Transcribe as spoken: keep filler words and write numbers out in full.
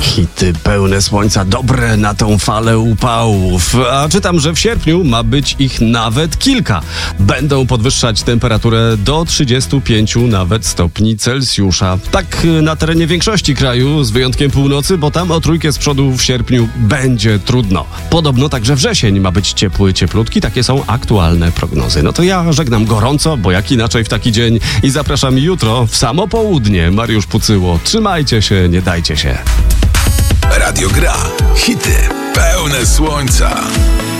Hity pełne słońca, dobre na tą falę upałów. A czytam, że w sierpniu ma być ich nawet kilka. Będą podwyższać temperaturę do trzydziestu pięciu nawet stopni Celsjusza. Tak na terenie większości kraju, z wyjątkiem północy, bo tam o trójkę z przodu w sierpniu będzie trudno. Podobno także wrzesień ma być ciepły, cieplutki. Takie są aktualne prognozy. No to ja żegnam gorąco, bo jak inaczej w taki dzień, i zapraszam jutro w samo południe. Mariusz Pucyło. Trzymajcie się, nie dajcie się. Radio Gra. Hity pełne słońca.